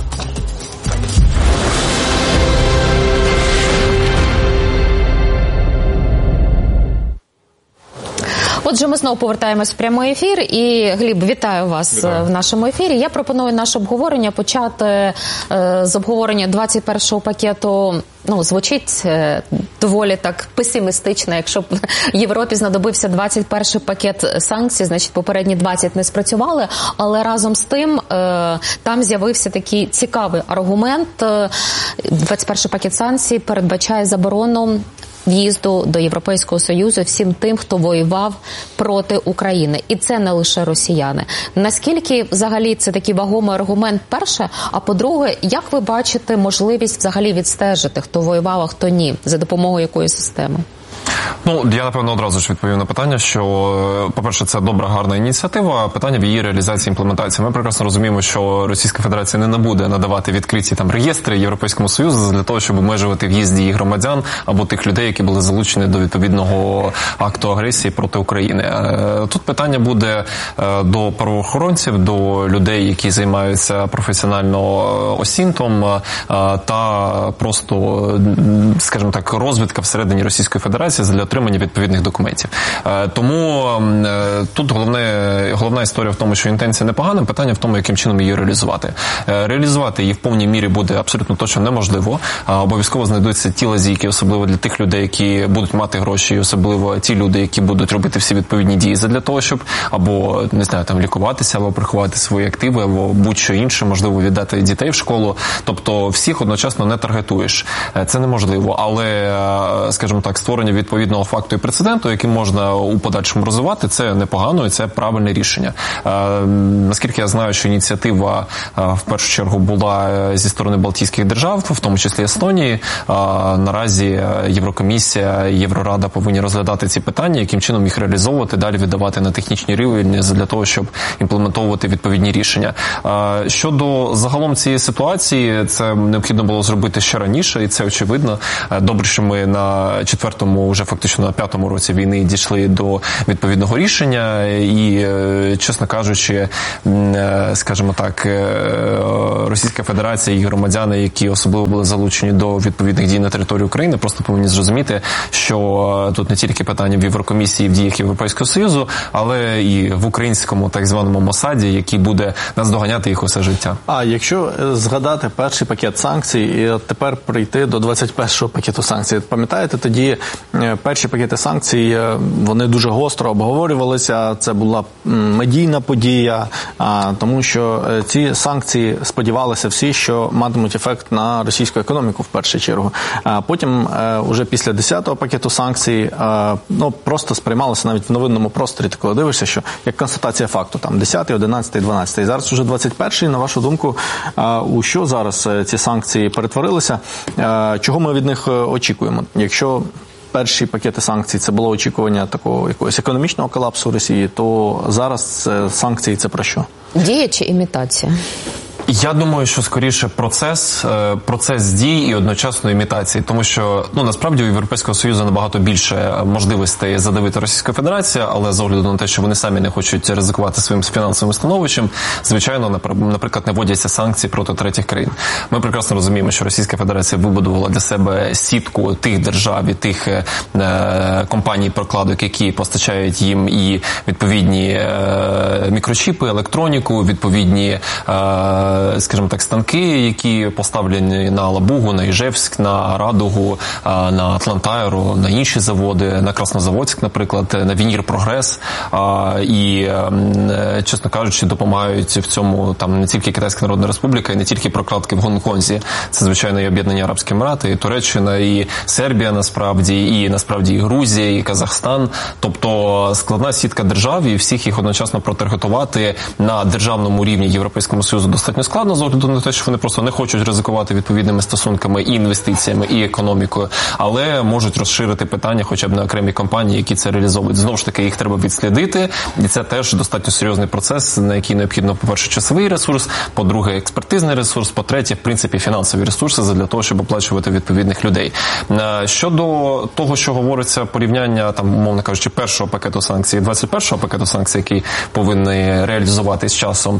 Отже, ми знову повертаємось в прямий ефір. І, Гліб, вітаю вас вітаю. в нашому ефірі. Я пропоную наше обговорення почати е, з обговорення двадцять першого пакету. Ну, звучить е, доволі так песимістично. Якщо б Європі знадобився двадцять перший пакет санкцій, значить попередні двадцять не спрацювали. Але разом з тим е, там з'явився такий цікавий аргумент. двадцять перший пакет санкцій передбачає заборону в'їзду до Європейського Союзу всім тим, хто воював проти України. І це не лише росіяни. Наскільки взагалі це такий вагомий аргумент, перше, а по-друге, як ви бачите можливість взагалі відстежити, хто воював, а хто ні, за допомогою якої системи? Ну, я, напевно, одразу ж відповім на питання, що, по-перше, це добра, гарна ініціатива, а питання в її реалізації, імплементації. Ми прекрасно розуміємо, що Російська Федерація не буде надавати відкриті там реєстри Європейському Союзу для того, щоб обмежувати в'їзд її громадян або тих людей, які були залучені до відповідного акту агресії проти України. Тут питання буде до правоохоронців, до людей, які займаються професіонально осінтом, та просто, скажімо так, розвідка всередині Російської Федерації для отримання відповідних документів. Тому тут головне, головна історія в тому, що інтенція непогана, питання в тому, яким чином її реалізувати. Реалізувати її в повній мірі буде абсолютно точно неможливо. Обов'язково знайдуться ті лазійки, особливо для тих людей, які будуть мати гроші, особливо ті люди, які будуть робити всі відповідні дії для того, щоб або, не знаю, там лікуватися, або приховати свої активи, або будь-що інше, можливо, віддати дітей в школу. Тобто всіх одночасно не таргетуєш. Це неможливо. Але, скажімо так, створення відповідного факту і прецеденту, який можна у подальшому розвивати, це непогано і це правильне рішення. Наскільки я знаю, що ініціатива в першу чергу була зі сторони Балтійських держав, в тому числі Естонії. Наразі Єврокомісія, Єврорада повинні розглядати ці питання, яким чином їх реалізовувати, далі віддавати на технічні рівні для того, щоб імплементовувати відповідні рішення. Щодо загалом цієї ситуації, це необхідно було зробити ще раніше, і це очевидно. Добре, що ми на четвертому, вже фактично на п'ятому році війни дійшли до відповідного рішення, і, чесно кажучи, скажімо так, Російська Федерація і громадяни, які особливо були залучені до відповідних дій на території України, просто повинні зрозуміти, що тут не тільки питання в Єврокомісії, в діях Європейського Союзу, але і в українському так званому Мосаді, який буде наздоганяти їх усе життя. А якщо згадати перший пакет санкцій і тепер прийти до двадцять першого пакету санкцій, пам'ятаєте, тоді перші пакети санкцій, вони дуже гостро обговорювалися, це була медійна подія, тому що ці санкції сподівалися всі, що матимуть ефект на російську економіку в першу чергу. Потім, уже після десятого пакету санкцій, ну, просто сприймалося навіть в новинному просторі, ти коли дивишся, що як констатація факту, там, десятий, одинадцятий, дванадцятий. І зараз уже двадцять перший, на вашу думку, у що зараз ці санкції перетворилися? Чого ми від них очікуємо? Якщо перші пакети санкцій – це було очікування такого якогось економічного колапсу Росії, то зараз санкції – це про що? Дія чи імітація? Я думаю, що скоріше процес, процес дій і одночасно імітації, тому що, ну, насправді у Європейського Союзу набагато більше можливостей задавити Російську Федерацію, але з огляду на те, що вони самі не хочуть ризикувати своїм фінансовим становищем, звичайно, наприклад, не вводяться санкції проти третіх країн. Ми прекрасно розуміємо, що Російська Федерація вибудувала для себе сітку тих держав і тих е, компаній прокладок, які постачають їм і відповідні е, мікрочіпи, електроніку, відповідні е, скажімо так, станки, які поставлені на Лабугу, на Іжевськ, на Радугу, на Атлантайру, на інші заводи, на Краснозаводськ, наприклад, на Вінір Прогрес. І, чесно кажучи, допомагають в цьому там не тільки Китайська Народна Республіка, і не тільки прокладки в Гонконзі. Це, звичайно, і Об'єднані Арабські Емірати, і Туреччина, і Сербія, насправді, і, насправді, і Грузія, і Казахстан. Тобто складна сітка держав, і всіх їх одночасно протаргетувати на державному рівні Європейському Союзу достатньо складно, з огляду на те, що вони просто не хочуть ризикувати відповідними стосунками і інвестиціями, і економікою, але можуть розширити питання хоча б на окремі компанії, які це реалізовують. Знову ж таки, їх треба відслідити, і це теж достатньо серйозний процес, на який необхідно, по-перше, часовий ресурс, по-друге, експертизний ресурс, по-третє, в принципі, фінансові ресурси для того, щоб оплачувати відповідних людей. Щодо того, що говориться порівняння, там, умовно кажучи, першого пакету санкцій, двадцять першого пакету санкцій, який повинні реалізувати з часом,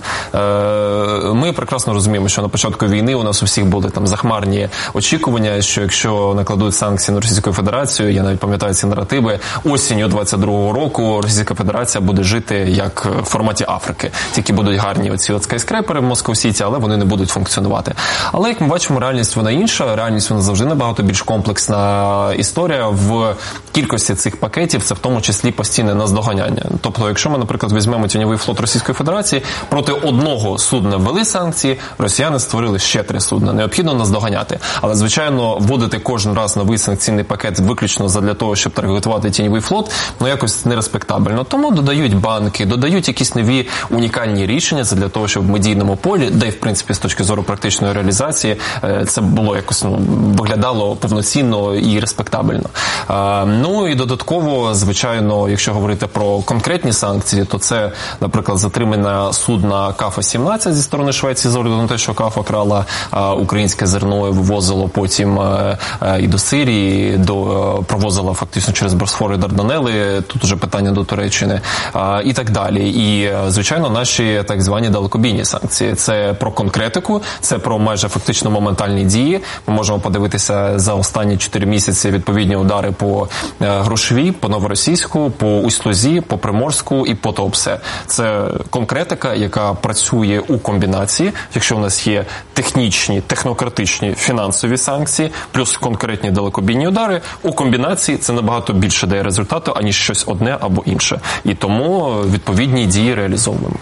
ми прекрасно розуміємо, що на початку війни у нас у всіх були там захмарні очікування, що якщо накладуть санкції на Російську Федерацію, я навіть пам'ятаю ці наративи, осінню двадцять другого року Російська Федерація буде жити як в форматі Африки. Тільки будуть гарні оці от скайскрепери в Москва-Сіті, але вони не будуть функціонувати. Але, як ми бачимо, реальність вона інша, реальність вона завжди набагато більш комплексна історія. В кількості цих пакетів це в тому числі постійне наздоганяння. Тобто, якщо ми, наприклад, візьмемо тіньовий флот Російської Федерації, проти одного судна ввели санкції, росіяни створили ще три судна. Необхідно наздоганяти. Але, звичайно, вводити кожен раз новий санкційний пакет виключно задля того, щоб таргетувати тіньовий флот, ну якось нереспектабельно. Тому додають банки, додають якісь нові унікальні рішення задля того, щоб в медійному полі, де й, в принципі, з точки зору практичної реалізації, це було якось, ну, виглядало повноцінно і респектабельно. Ну і додатково, звичайно, якщо говорити про конкретні санкції, то це, наприклад, затримання судна Кафа сімнадцять зі сторони Швеції, Швеції з огляду на те, що Кафа крала українське зерно і вивозило потім і до Сирії, до, провозила фактично через Босфор і Дарданели, тут уже питання до Туреччини і так далі. І, звичайно, наші так звані далекобійні санкції. Це про конкретику, це про майже фактично моментальні дії. Ми можемо подивитися за останні чотири місяці відповідні удари по Грушевій, по Новоросійську, по Усть-Лузі, по Приморську і по Туапсе. Це конкретика, яка працює у комбінації. Якщо у нас є технічні, технократичні, фінансові санкції, плюс конкретні далекобійні удари, у комбінації це набагато більше дає результату, аніж щось одне або інше. І тому відповідні дії реалізовуємо.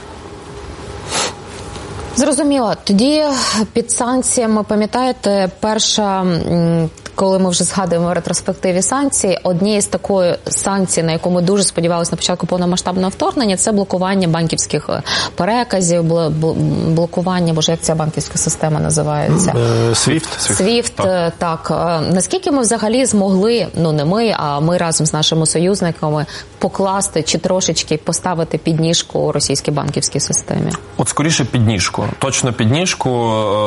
Зрозуміло. Тоді під санкціями, пам'ятаєте, перша, коли ми вже згадуємо в ретроспективі санкцій, однією з такої санкцій, на яку ми дуже сподівалися на початку повномасштабного вторгнення, це блокування банківських переказів, блокування, боже, як ця банківська система називається? Свіфт. Свіфт, так. так. Наскільки ми взагалі змогли, ну не ми, а ми разом з нашими союзниками, покласти чи трошечки поставити підніжку російській банківській системі? От скоріше підніжку. Точно підніжку.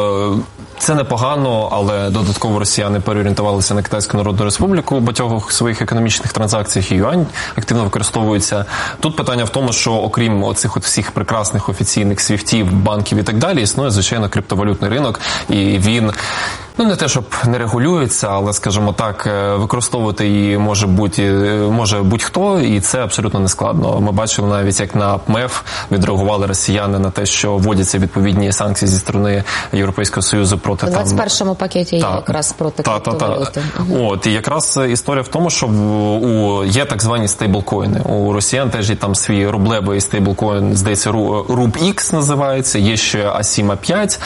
Це непогано, але додатково росіяни переорієнтувалися на Китайську Народну Республіку. У багатьох своїх економічних транзакціях і юань активно використовується. Тут питання в тому, що окрім оцих от всіх прекрасних офіційних свіфтів, банків і так далі, існує, звичайно, криптовалютний ринок, і він, ну не те, щоб не регулюється, але, скажімо так, використовувати її може будь, може будь-хто, і це абсолютно не складно. Ми бачили навіть, як на МЕФ відреагували росіяни на те, що вводяться відповідні санкції зі сторони Європейського Союзу проти... У двадцять першому пакеті та, є якраз проти та, криптовалюти. Та, та. Угу. От, і якраз історія в тому, що у, є так звані стейблкоїни. У росіян теж є там свій рублевий стейблкоін, здається, RubX називається, є ще а сім а п'ять,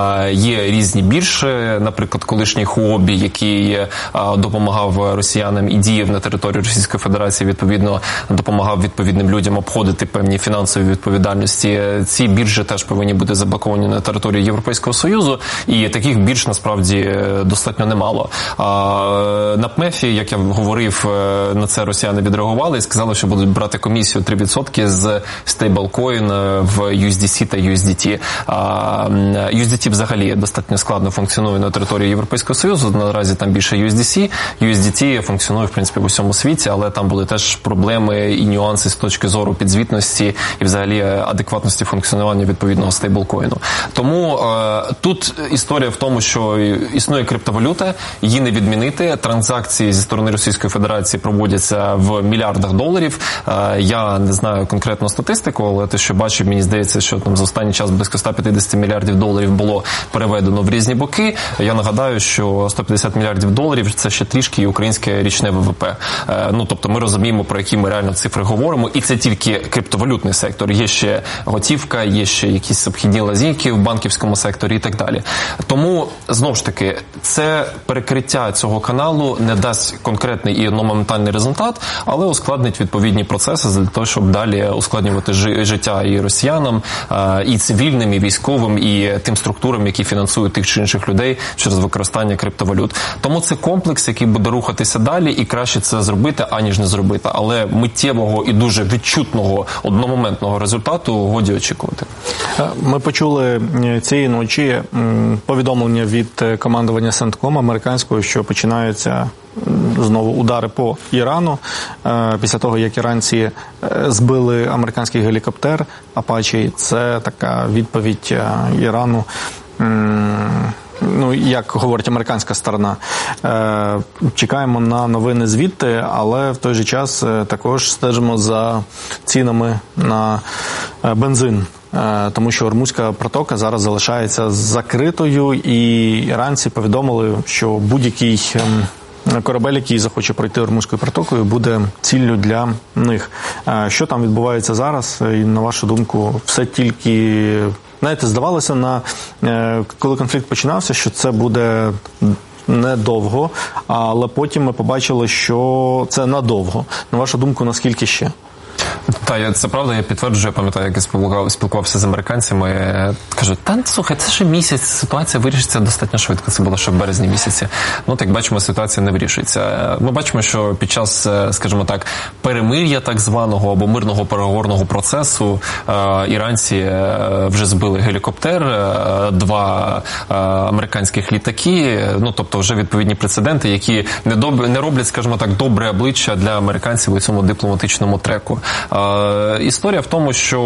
є різні біржі, наприклад, колишній Хуобі, який допомагав росіянам і діяв на території Російської Федерації, відповідно, допомагав відповідним людям обходити певні фінансові відповідальності. Ці біржі теж повинні бути заблоковані на території Європейського Союзу, і таких бірж, насправді, достатньо немало. А на ПМЕФі, як я говорив, на це росіяни відреагували і сказали, що будуть брати комісію три відсотки з стейблкоін в ю ес ді сі та ю ес ді ті. А ю ес ді ті взагалі достатньо складно функціонує на території Європейського Союзу, наразі там більше ю ес ді сі. ю ес ді ті функціонує, в принципі, в усьому світі, але там були теж проблеми і нюанси з точки зору підзвітності і взагалі адекватності функціонування відповідного стейблкоїну. Тому е, тут історія в тому, що існує криптовалюта, її не відмінити. Транзакції зі сторони Російської Федерації проводяться в мільярдах доларів. Е, я не знаю конкретну статистику, але те, що бачив, мені здається, що там за останній час близько сто п'ятдесят мільярдів доларів було переведено в різні боки. Я нагадаю, що сто п'ятдесят мільярдів доларів – це ще трішки і українське річне ВВП. Е, ну, тобто ми розуміємо, про які ми реально цифри говоримо, і це тільки криптовалютний сектор. Є ще готівка, є ще якісь обхідні лазійки в банківському секторі і так далі. Тому, знову ж таки, це перекриття цього каналу не дасть конкретний і одномоментальний результат, але ускладнить відповідні процеси для того, щоб далі ускладнювати життя і росіянам, і цивільним, і військовим, і тим структурам, які фінансують тих чи інших людей через використання криптовалют. Тому це комплекс, який буде рухатися далі, і краще це зробити, аніж не зробити. Але миттєвого і дуже відчутного одномоментного результату годі очікувати. Ми почули цієї ночі повідомлення від командування Центком американського, що починаються знову удари по Ірану. Після того, як іранці збили американський гелікоптер Апачі, це така відповідь Ірану, ну, як говорить американська сторона. Чекаємо на новини звідти, але в той же час також стежимо за цінами на бензин. Тому що Ормузька протока зараз залишається закритою, і іранці повідомили, що будь-який корабель, який захоче пройти Ормузькою протокою, буде ціллю для них. Що там відбувається зараз? І, на вашу думку, все тільки... Знаєте, здавалося, на, коли конфлікт починався, що це буде недовго, але потім ми побачили, що це надовго. На вашу думку, наскільки ще? Та, це правда, я підтверджую, я пам'ятаю, як я спілкувався, спілкувався з американцями, кажуть, та, слухай, це ще місяць, ситуація вирішиться достатньо швидко, це було ще в березні місяці. Ну, так бачимо, ситуація не вирішується. Ми бачимо, що під час, скажімо так, перемир'я так званого або мирного переговорного процесу е, іранці вже збили гелікоптер, е, два е, американських літаки, ну, тобто вже відповідні прецеденти, які не, доб... не роблять, скажімо так, добре обличчя для американців у цьому дипломатичному треку. Е, історія в тому, що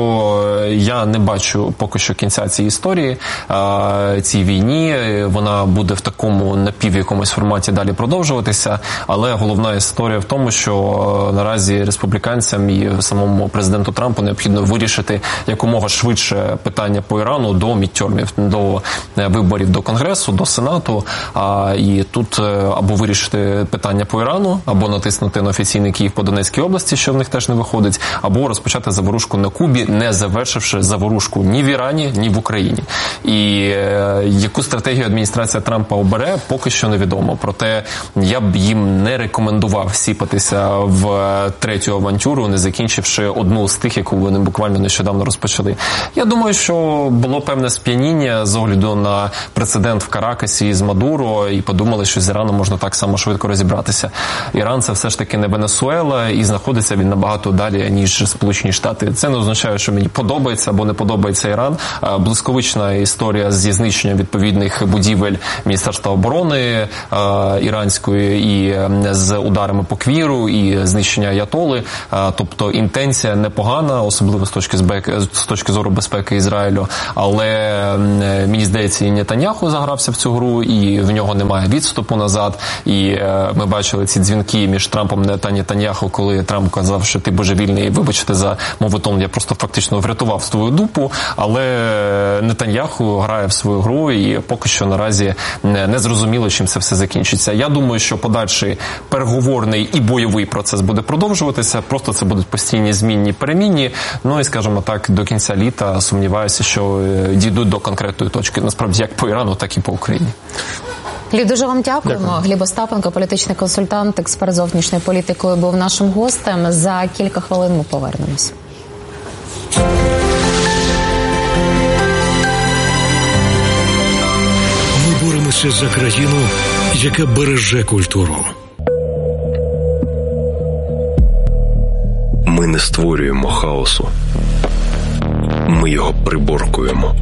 я не бачу поки що кінця цієї історії, е, цій війні. Вона буде в такому напів якомусь форматі далі продовжуватися, але головна історія в тому, що наразі республіканцям і самому президенту Трампу необхідно вирішити якомога швидше питання по Ірану до мідтермів, до виборів до Конгресу, до Сенату. А, і тут або вирішити питання по Ірану, або натиснути на офіційний Київ по Донецькій області, що в них теж не виходить, або розпочати заворушку на Кубі, не завершивши заворушку ні в Ірані, ні в Україні. І е, яку стратегію адміністрація Трампа обере, поки що невідомо. Проте я б їм не рекомендував сіпатися в третю авантюру, не закінчивши одну з тих, яку вони буквально нещодавно розпочали. Я думаю, що було певне сп'яніння з огляду на прецедент в Каракасі з Мадуро, і подумали, що з Іраном можна так само швидко розібратися. Іран – це все ж таки не Венесуела, і знаходиться він набагато далі, ніж Сполучені Штати. Це не означає, що мені подобається або не подобається Іран. Блискавична історія зі знищенням відповідних будівель Міністерства оборони іранської і з ударами по Квіру, і знищення Аятоли. Тобто інтенція непогана, особливо з точки, з точки зору безпеки Ізраїлю. Але мені здається, і Нетаньяху загрався в цю гру, і в нього немає відступу назад. І ми бачили ці дзвінки між Трампом та Нетаньяху, коли Трамп казав, що ти божевільний, вибачте за мовитон, я просто фактично врятував твою дупу. Але Нетаньяху грає в свою гру, і поки що наразі не зрозуміло, чим це все закінчиться. Я думаю, що подальший переговорний і бойовий процес буде продовжуватися, просто це будуть постійні змінні, перемінні. Ну і, скажімо так, до кінця літа сумніваюся, що дійдуть до конкретної точки, насправді, як по Ірану, так і по Україні. Гліб, дуже вам дякуємо. Дякую. Гліб Остапенко, політичний консультант, експерт зовнішньої політики, був нашим гостем. За кілька хвилин ми повернемось. Ми боремося за країну, яка береже культуру. Ми не створюємо хаосу. Ми його приборкуємо.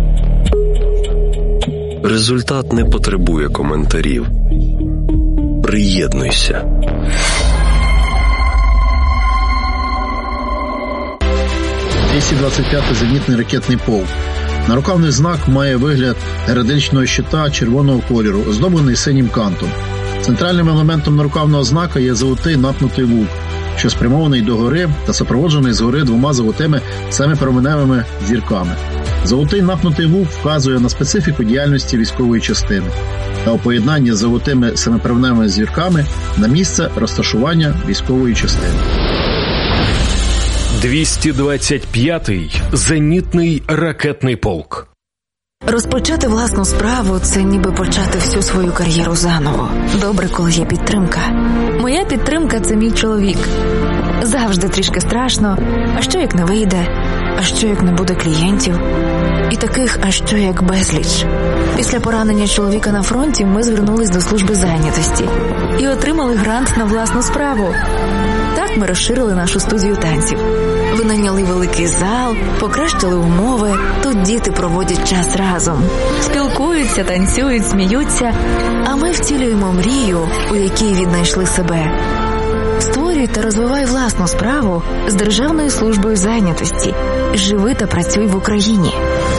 Результат не потребує коментарів. Приєднуйся. двісті двадцять п'ятий зенітний ракетний полк. Нарукавний знак має вигляд героїчного щита червоного кольору, оздоблений синім кантом. Центральним елементом нарукавного знака є золотий напнутий лук, що спрямований до гори та супроводжений згори двома золотими семипроменевими зірками. Золотий напнутий лук вказує на специфіку діяльності військової частини та у поєднанні з золотими семипроменевими зірками на місце розташування військової частини. двісті двадцять п'ятий зенітний ракетний полк. Розпочати власну справу – це ніби почати всю свою кар'єру заново. Добре, коли є підтримка. Моя підтримка – це мій чоловік. Завжди трішки страшно. А що як не вийде? А що як не буде клієнтів? І таких, а що як безліч. Після поранення чоловіка на фронті ми звернулись до служби зайнятості і отримали грант на власну справу. Так ми розширили нашу студію танців. Винайняли великий зал, покращили умови. Тут діти проводять час разом. Спілкуються, танцюють, сміються. А ми втілюємо мрію, у якій віднайшли себе. Створюй та розвивай власну справу з Державною службою зайнятості. Живи та працюй в Україні.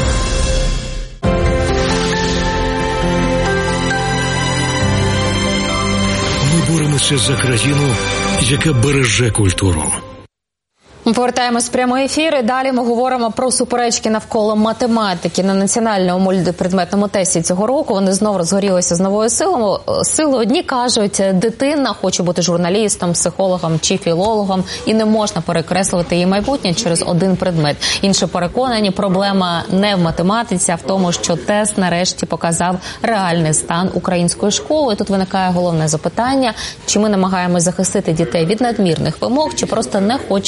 Ми боремося за країну, яка береже культуру. Ми повертаємось в прямий ефір. І далі ми говоримо про суперечки навколо математики. На національному мультипредметному тесті цього року вони знову розгорілися з новою силою. Сили одні кажуть, дитина хоче бути журналістом, психологом чи філологом, і не можна перекреслювати її майбутнє через один предмет. Інші переконані, проблема не в математиці, а в тому, що тест нарешті показав реальний стан української школи. І тут виникає головне запитання, чи ми намагаємось захистити дітей від надмірних вимог, чи просто не хочемо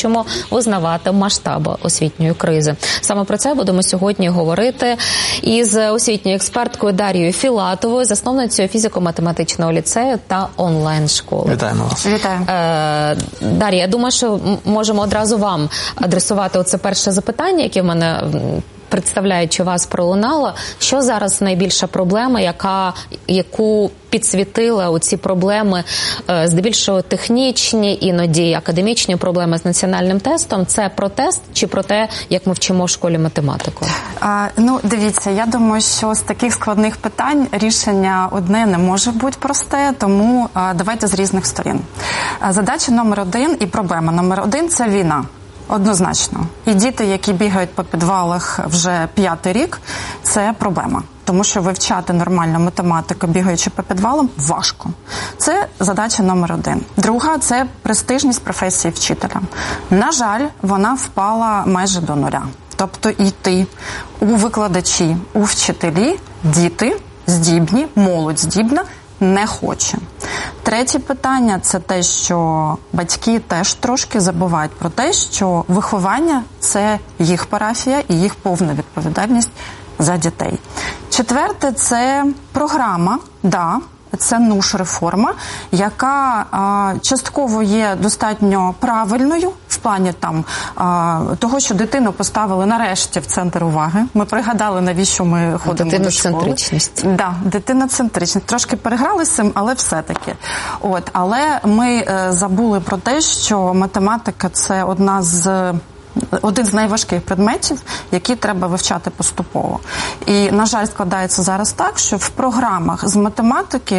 визнавати масштаби освітньої кризи. Саме про це будемо сьогодні говорити із освітньою експерткою Дарією Філатовою, засновницею фізико-математичного ліцею та онлайн-школи. Вітаємо вас. Вітаю. Е, Дар'я, я думаю, що можемо одразу вам адресувати оце перше запитання, яке в мене, представляючи вас, пролунало. Що зараз найбільша проблема, яка, яку підсвітила оці проблеми, здебільшого технічні, іноді академічні проблеми з національним тестом? Це про тест чи про те, як ми вчимо в школі математику? А, ну, дивіться, я думаю, що з таких складних питань рішення одне не може бути просте, тому а, давайте з різних сторін. А, задача номер один і проблема номер один – це війна. Однозначно. І діти, які бігають по підвалах вже п'ятий рік, це проблема. Тому що вивчати нормальну математику, бігаючи по підвалам, важко. Це задача номер один. Друга – це престижність професії вчителя. На жаль, вона впала майже до нуля. Тобто йти у викладачі, у вчителі, діти здібні, молодь здібна, не хоче. Третє питання – це те, що батьки теж трошки забувають про те, що виховання – це їх парафія і їх повна відповідальність за дітей. Четверте – це програма, да, це НУШ-реформа, яка а, частково є достатньо правильною в плані там а, того, що дитину поставили нарешті в центр уваги. Ми пригадали, навіщо ми ходимо до школи. Дитиноцентричність. Да, дитиноцентричність. Трошки переграли з цим, але все-таки. От, але ми е, забули про те, що математика – це одна з один з найважких предметів, які треба вивчати поступово. І, на жаль, складається зараз так, що в програмах з математики